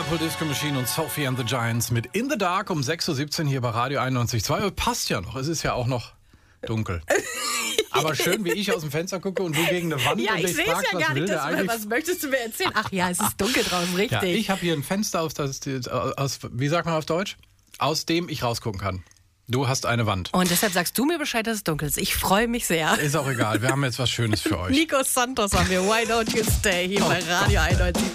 Purple Disco Machine und Sophie and the Giants mit In the Dark um 6.17 Uhr hier bei Radio 91.2. Passt ja noch, es ist ja auch noch dunkel. Aber schön, wie ich aus dem Fenster gucke und du gegen eine Wand Ja, und ich sehe es ja gar nicht. Was möchtest du mir erzählen? Ach ja, es ist dunkel draußen, richtig. Ja, ich habe hier ein Fenster, wie sagt man auf Deutsch? Aus dem ich rausgucken kann. Du hast eine Wand. Und deshalb sagst du mir Bescheid, dass es dunkel ist. Ich freue mich sehr. Ist auch egal, wir haben jetzt was Schönes für euch. Nico Santos haben wir. Why don't you stay hier bei Radio 91.